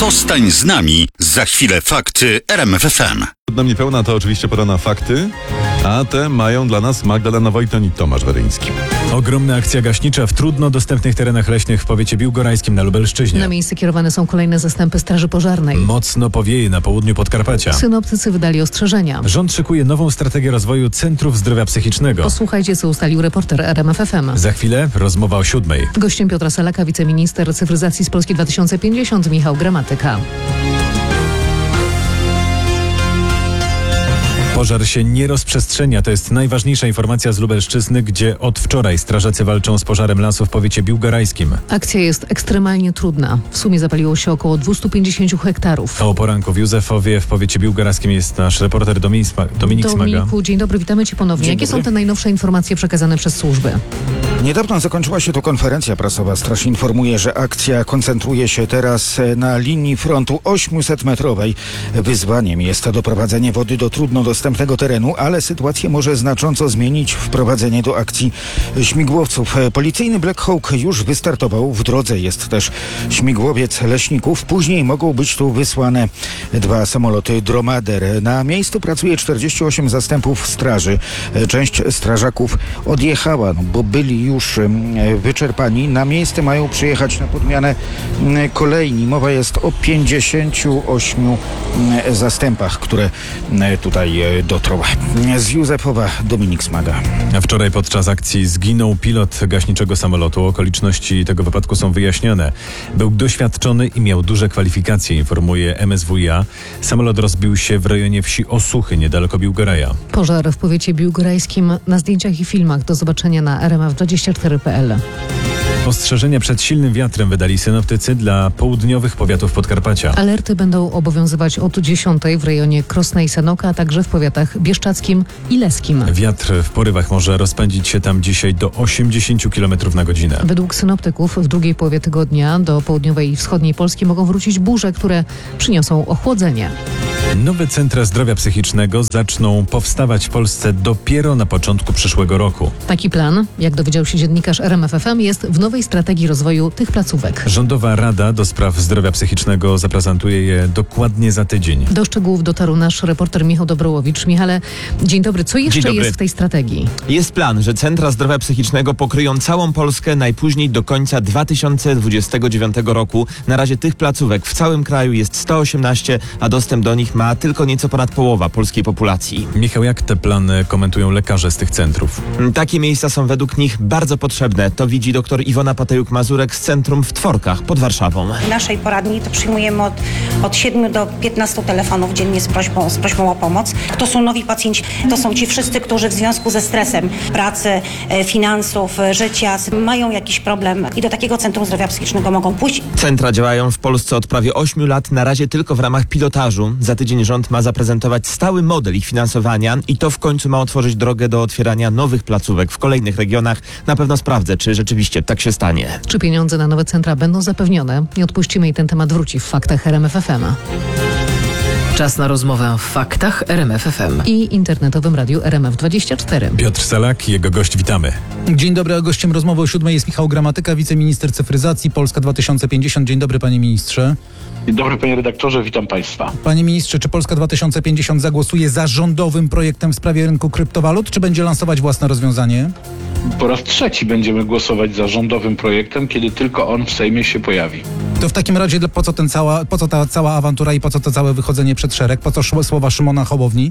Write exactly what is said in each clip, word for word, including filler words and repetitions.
Zostań z nami. Za chwilę fakty R M F F M. Dla mnie pełna to oczywiście pora na fakty, a te mają dla nas Magdalena Wojton i Tomasz Weryński. Ogromna akcja gaśnicza w trudno dostępnych terenach leśnych w powiecie biłgorajskim na Lubelszczyźnie. Na miejsce kierowane są kolejne zastępy Straży Pożarnej. Mocno powieje na południu Podkarpacia. Synoptycy wydali ostrzeżenia. Rząd szykuje nową strategię rozwoju centrów zdrowia psychicznego. Posłuchajcie, co ustalił reporter R M F F M. Za chwilę rozmowa o siódmej. Gościem Piotra Salaka, wiceminister cyfryzacji z Polski dwa tysiące pięćdziesiąt, Michał Gramatyka. Pożar się nie rozprzestrzenia. To jest najważniejsza informacja z Lubelszczyzny, gdzie od wczoraj strażacy walczą z pożarem lasu w powiecie biłgorajskim. Akcja jest ekstremalnie trudna. W sumie zapaliło się około dwieście pięćdziesiąt hektarów. O poranku w Józefowie w powiecie biłgorajskim jest nasz reporter Dominik, Dominik Smaga. Dominiku, dzień dobry, witamy Cię ponownie. Dzień Jakie dobry. są te najnowsze informacje przekazane przez służby? Niedawno zakończyła się tu konferencja prasowa. Straż informuje, że akcja koncentruje się teraz na linii frontu ośmiosetmetrowej. Wyzwaniem jest doprowadzenie wody do trudno dostępnego terenu, ale sytuację może znacząco zmienić wprowadzenie do akcji śmigłowców. Policyjny Black Hawk już wystartował. W drodze jest też śmigłowiec leśników. Później mogą być tu wysłane dwa samoloty Dromader. Na miejscu pracuje czterdzieści osiem zastępów straży. Część strażaków odjechała, no bo byli już wyczerpani. Na miejsce mają przyjechać na podmianę kolejni. Mowa jest o pięćdziesięciu ośmiu zastępach, które tutaj dotrą. Z Józefowa Dominik Smaga. Wczoraj podczas akcji zginął pilot gaśniczego samolotu. Okoliczności tego wypadku są wyjaśnione. Był doświadczony i miał duże kwalifikacje, informuje M S W iA. Samolot rozbił się w rejonie wsi Osuchy, niedaleko Biłgoraja. Pożar w powiecie biłgorajskim na zdjęciach i filmach do zobaczenia na R M F dwadzieścia cztery kropka p l. Ostrzeżenia przed silnym wiatrem wydali synoptycy dla południowych powiatów Podkarpacia. Alerty będą obowiązywać od dziesiątej w rejonie Krosna i Sanoka, a także w powiatach bieszczackim i leskim. Wiatr w porywach może rozpędzić się tam dzisiaj do osiemdziesiąt kilometrów na godzinę. Według synoptyków w drugiej połowie tygodnia do południowej i wschodniej Polski mogą wrócić burze, które przyniosą ochłodzenie. Nowe centra zdrowia psychicznego zaczną powstawać w Polsce dopiero na początku przyszłego roku. Taki plan, jak dowiedział się dziennikarz R M F F M, jest w nowej strategii rozwoju tych placówek. Rządowa Rada do Spraw Zdrowia Psychicznego zaprezentuje je dokładnie za tydzień. Do szczegółów dotarł nasz reporter Michał Dobrołowicz. Michale, dzień dobry. Co jeszcze dobry. jest w tej strategii? Jest plan, że centra zdrowia psychicznego pokryją całą Polskę najpóźniej do końca dwa tysiące dwudziestego dziewiątego roku. Na razie tych placówek w całym kraju jest sto osiemnaście, a dostęp do nich ma tylko nieco ponad połowa polskiej populacji. Michał, jak te plany komentują lekarze z tych centrów? Takie miejsca są według nich bardzo potrzebne. To widzi dr Iwona Patejuk-Mazurek z centrum w Tworkach pod Warszawą. W naszej poradni to przyjmujemy od, od siedmiu do piętnastu telefonów dziennie z prośbą, z prośbą o pomoc. To są nowi pacjenci, to są ci wszyscy, którzy w związku ze stresem pracy, e, finansów, e, życia mają jakiś problem i do takiego centrum zdrowia psychicznego mogą pójść. Centra działają w Polsce od prawie ośmiu lat, na razie tylko w ramach pilotażu. Za tydzień rząd ma zaprezentować stały model ich finansowania i to w końcu ma otworzyć drogę do otwierania nowych placówek w kolejnych regionach. Na pewno sprawdzę, czy rzeczywiście tak się stanie. Czy pieniądze na nowe centra będą zapewnione? Nie odpuścimy i ten temat wróci w faktach R M F F M. Czas na rozmowę w faktach R M F F M. I internetowym radiu R M F dwadzieścia cztery. Piotr Salak i jego gość, witamy. Dzień dobry, a gościem rozmowy o siódmej jest Michał Gramatyka, wiceminister cyfryzacji Polska dwa tysiące pięćdziesiąt. Dzień dobry, panie ministrze. Dzień dobry, panie redaktorze, witam państwa. Panie ministrze, czy Polska dwa tysiące pięćdziesiąt zagłosuje za rządowym projektem w sprawie rynku kryptowalut, czy będzie lansować własne rozwiązanie? Po raz trzeci będziemy głosować za rządowym projektem, kiedy tylko on w Sejmie się pojawi. To w takim razie po co, ten cała, po co ta cała awantura i po co to całe wychodzenie przed szereg? Po co szło słowa Szymona Hołowni?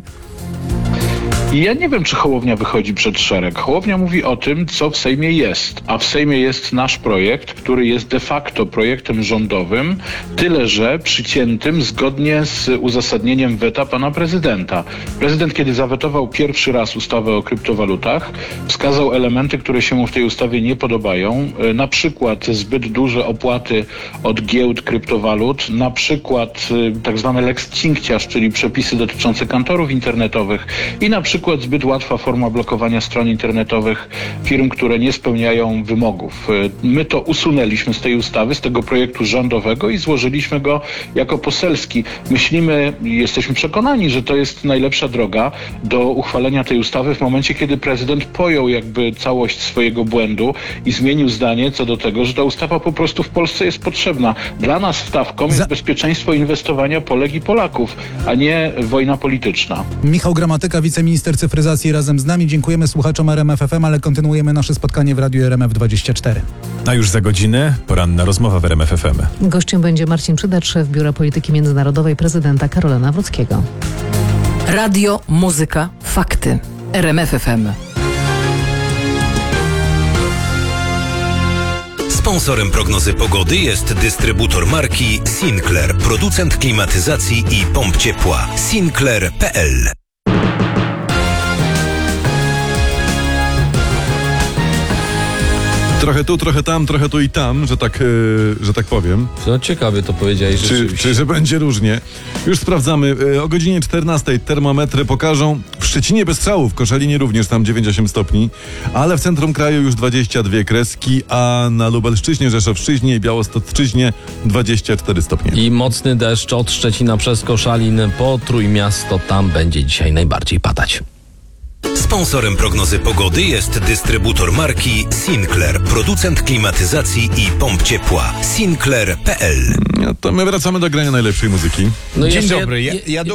I ja nie wiem, czy Hołownia wychodzi przed szereg. Hołownia mówi o tym, co w Sejmie jest. A w Sejmie jest nasz projekt, który jest de facto projektem rządowym, tyle że przyciętym zgodnie z uzasadnieniem weta pana prezydenta. Prezydent, kiedy zawetował pierwszy raz ustawę o kryptowalutach, wskazał elementy, które się mu w tej ustawie nie podobają. Na przykład zbyt duże opłaty od giełd kryptowalut, na przykład tak zwane lex cinkciarz, czyli przepisy dotyczące kantorów internetowych i na przykład przykład zbyt łatwa forma blokowania stron internetowych firm, które nie spełniają wymogów. My to usunęliśmy z tej ustawy, z tego projektu rządowego i złożyliśmy go jako poselski. Myślimy, jesteśmy przekonani, że to jest najlepsza droga do uchwalenia tej ustawy w momencie, kiedy prezydent pojął jakby całość swojego błędu i zmienił zdanie co do tego, że ta ustawa po prostu w Polsce jest potrzebna. Dla nas stawką jest Za... bezpieczeństwo inwestowania Polek i Polaków, a nie wojna polityczna. Michał Gramatyka, wiceminister cyfryzacji, razem z nami. Dziękujemy słuchaczom R M F F M, ale kontynuujemy nasze spotkanie w Radiu R M F dwadzieścia cztery. A już za godzinę poranna rozmowa w R M F F M. Gościem będzie Marcin Przydacz, szef Biura Polityki Międzynarodowej prezydenta Karola Nawrockiego. Radio, muzyka, fakty. R M F F M. Sponsorem prognozy pogody jest dystrybutor marki Sinclair, producent klimatyzacji i pomp ciepła. Sinclair kropka p l. Trochę tu, trochę tam, trochę tu i tam, że tak, yy, że tak powiem. No ciekawie to powiedziałeś Czy, rzeczywiście. czy że będzie różnie? Już sprawdzamy. Yy, o godzinie czternastej termometry pokażą w Szczecinie bez strzałów, w Koszalinie również tam dziewięć osiem stopni, ale w centrum kraju już dwadzieścia dwie kreski, a na Lubelszczyźnie, Rzeszowszczyźnie i Białostocczyźnie dwadzieścia cztery stopnie. I mocny deszcz od Szczecina przez Koszalin po Trójmiasto, tam będzie dzisiaj najbardziej padać. Sponsorem prognozy pogody jest dystrybutor marki Sinclair, producent klimatyzacji i pomp ciepła. Sinclair kropka p l. No to my wracamy do grania najlepszej muzyki. No Dzień jeszcze dobry, jed- ja, ja